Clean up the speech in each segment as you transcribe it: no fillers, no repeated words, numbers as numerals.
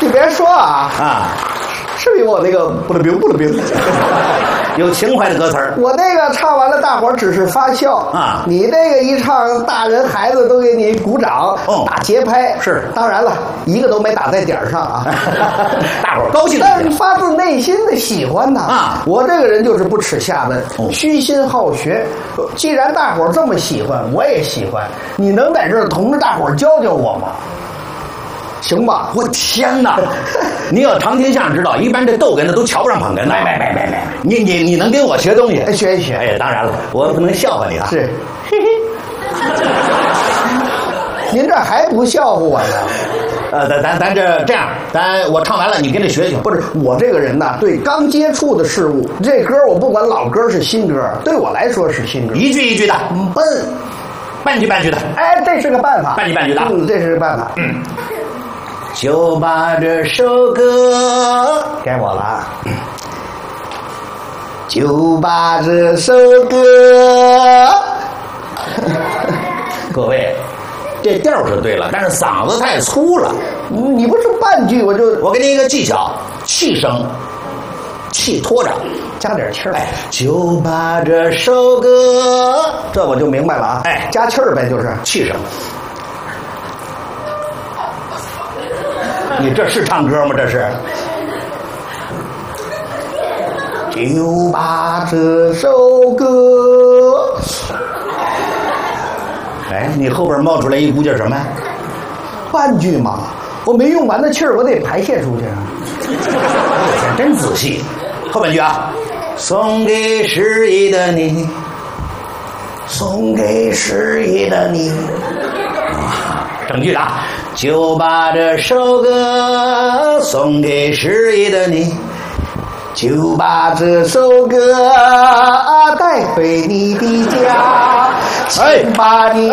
别说啊，是比我那个不得病， 有情怀的歌词儿。 我那个唱完了，大伙儿只是发笑啊， 你那个一唱，大人孩子都给你鼓掌，打节拍。 是， 当然了，一个都没打在点儿上啊， 大伙儿高兴。 但是发自内心的喜欢呐啊！ 我这个人就是不耻下问，虚心好学。既然大伙儿这么喜欢，我也喜欢。你能在这儿同着大伙儿教教我吗？行吧， 我天哪！你要常听相声知道，一般这逗哏的都瞧不上捧哏的。没，你能跟我学东西？ 学一学。 哎，当然了，我不能笑话你啊。 是，嘿嘿。您这还不笑话我呢？ 咱这样，我唱完了，你跟着学学。 不是我这个人呐，对刚接触的事物，这歌我不管老歌是新歌，对我来说是新歌， 一句一句的， 笨， 半句半句的。 哎，这是个办法， 半句半句的。 这是个办法。 就把这首歌该我了，就把这首歌， 各位，这调是对了，但是嗓子太粗了。 你不是半句我给你一个技巧，气声，气拖着， 加点气儿。 哎，就把这首歌， 这我就明白了啊。 哎， 加气儿呗，就是气声。你这是唱歌吗？这是。 就把这首歌。 哎，你后边冒出来一股劲什么？ 半句嘛，我没用完的气儿，我得排泄出去啊。 真仔细。后半句啊，送给失意的你， 送给失意的你。 整句的啊。就把这首歌送给失意的你， 就把这首歌带回你的家，请把你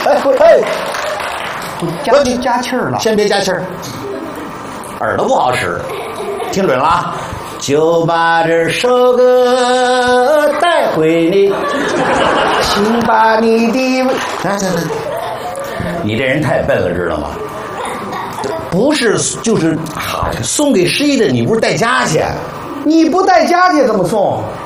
加气儿了， 先别加气儿，耳朵不好使，听准了啊！就把这首歌带回你， 请把你的你这人太笨了，知道吗？不是，就是送给失意的你，不是带家去？ 你不带家去怎么送？